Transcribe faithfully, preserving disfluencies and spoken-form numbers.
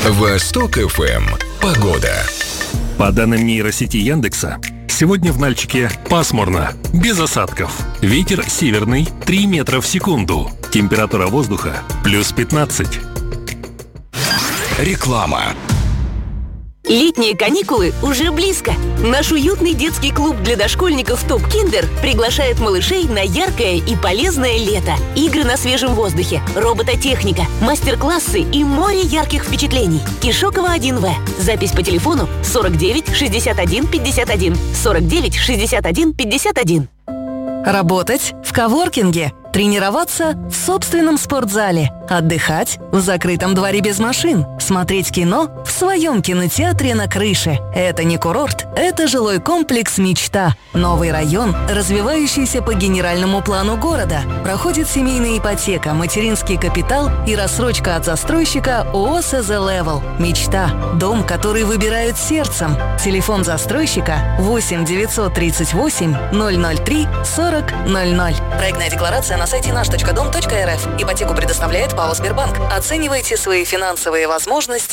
Восток эф эм. Погода. По данным нейросети Яндекса, сегодня в Нальчике пасмурно, без осадков. Ветер северный три метра в секунду. Температура воздуха плюс пятнадцать. Реклама. Летние каникулы уже близко. Наш уютный детский клуб для дошкольников «Топ Киндер» приглашает малышей на яркое и полезное лето. Игры на свежем воздухе, робототехника, мастер-классы и море ярких впечатлений. Кишокова один вэ. Запись по телефону сорок девять шестьдесят один пятьдесят один. сорок девять шестьдесят один пятьдесят один. Работать в коворкинге, тренироваться в собственном спортзале, отдыхать в закрытом дворе без машин, смотреть кино в своем кинотеатре на крыше. Это не курорт, это жилой комплекс «Мечта». Новый район, развивающийся по генеральному плану города. Проходит семейная ипотека, материнский капитал и рассрочка от застройщика ООО «СЗ Левел». «Мечта» – дом, который выбирают сердцем. Телефон застройщика восемь девятьсот тридцать восемь ноль ноль три сорок ноль ноль. Проектная декларация на сайте наш точка дом точка эр эф. Ипотеку предоставляет ПАО «Сбербанк». Оценивайте свои финансовые возможности